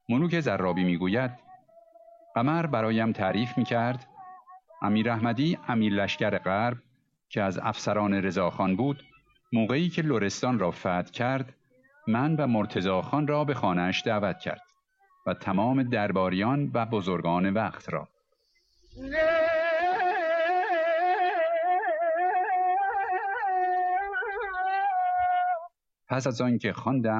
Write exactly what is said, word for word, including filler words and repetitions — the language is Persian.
ملوک زرابی میگوید قمر برایم تعریف میکرد امیر احمدی امیر لشکر غرب که از افسران رضاخان بود موقعی که لرستان را فتح کرد من و مرتضی خان را به خانه‌اش دعوت کرد و تمام درباریان و بزرگان وقت را. پس از آن که خواندم